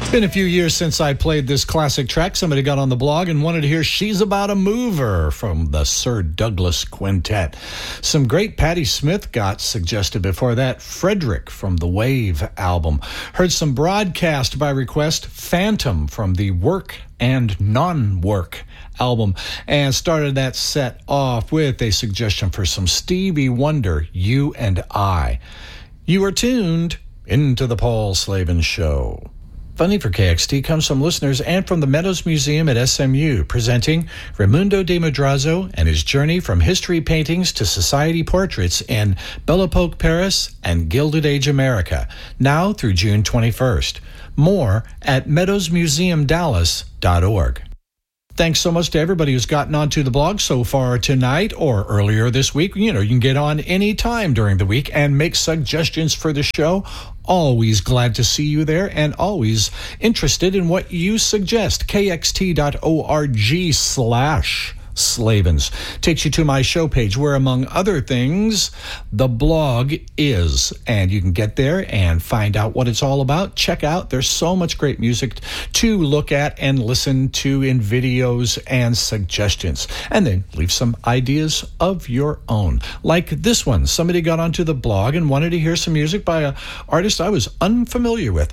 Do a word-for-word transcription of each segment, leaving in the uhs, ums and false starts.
It's been a few years since I played this classic track. Somebody got on the blog and wanted to hear She's About a Mover from the Sir Douglas Quintet. Some great Patti Smith got suggested before that. Frederick from the Wave album. Heard some broadcast by request. Phantom from the Work and Non-Work album. And started that set off with a suggestion for some Stevie Wonder, You and I. You are tuned into the Paul Slavin Show. Funding for K X T comes from listeners and from the Meadows Museum at S M U, presenting Raimundo de Madrazo and his journey from history paintings to society portraits in Belle Epoque Paris and Gilded Age America, now through June twenty-first. More at meadows museum dallas dot org. Thanks so much to everybody who's gotten onto the blog so far tonight or earlier this week. You know, you can get on any time during the week and make suggestions for the show. Always glad to see you there and always interested in what you suggest. K X T dot org slash Slavins takes you to my show page where, among other things, the blog is. And you can get there and find out what it's all about. Check out. There's so much great music to look at and listen to in videos and suggestions. And then leave some ideas of your own. Like this one. Somebody got onto the blog and wanted to hear some music by an artist I was unfamiliar with,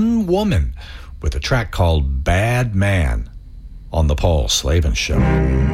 Unwoman, with a track called Bad Man on the Paul Slavin Show.